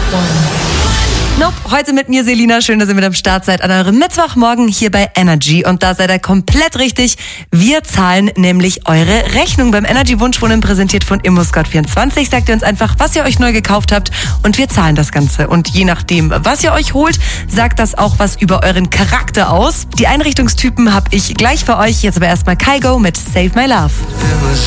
Nope, heute mit mir Selina. Schön, dass ihr mit am Start seid an eurem Mittwochmorgen hier bei Energy. Und da seid ihr komplett richtig. Wir zahlen nämlich eure Rechnung beim Energy Wunschwohnen, präsentiert von ImmoScout24. Sagt ihr uns einfach, was ihr euch neu gekauft habt und wir zahlen das Ganze. Und je nachdem, was ihr euch holt, sagt das auch was über euren Charakter aus. Die Einrichtungstypen habe ich gleich für euch. Jetzt aber erstmal Kygo mit Save My Love.